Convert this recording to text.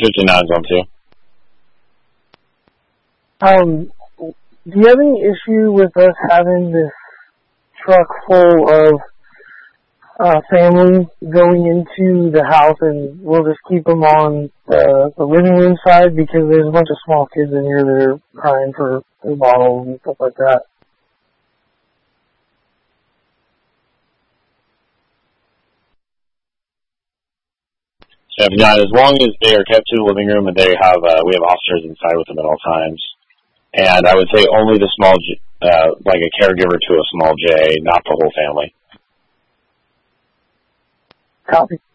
59's on 2. Do you have any issue with us having this truck full of family going into the house, and we'll just keep them on the living room side because there's a bunch of small kids in here that are crying for bottles and stuff like that? As long as they are kept to the living room and they have, we have officers inside with them at all times. And I would say only the small, like a caregiver to a small J, not the whole family. Copy.